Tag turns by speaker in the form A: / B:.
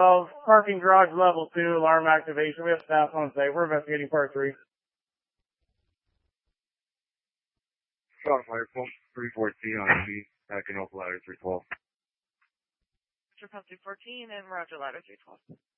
A: Parking garage level 2, alarm activation. We have staff on site. We're investigating part 3.
B: Strong fire, 314 on G, backing up ladder 312.
C: Mr. 214 and Roger ladder 312.